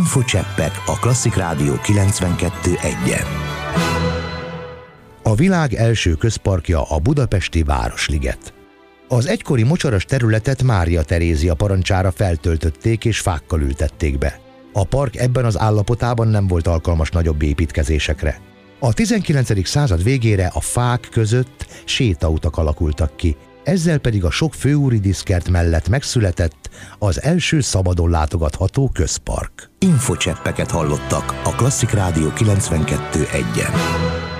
Infocseppek a Klasszik Rádió 92.1-en. A világ első közparkja a budapesti Városliget. Az egykori mocsaras területet Mária Terézia parancsára feltöltötték és fákkal ültették be. A park ebben az állapotában nem volt alkalmas nagyobb építkezésekre. A 19. század végére a fák között sétautak alakultak ki, ezzel pedig a sok főúri díszkert mellett megszületett az első szabadon látogatható közpark. Infocseppeket hallottak a Klasszik Rádió 92.1-en.